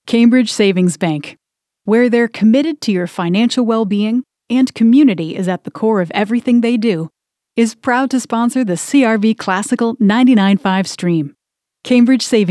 Cambridge Savings Bank, where they're committed to your financial well-being and community is at the core of everything they do, is proud to sponsor the CRV Classical 99.5 stream. Cambridge Savings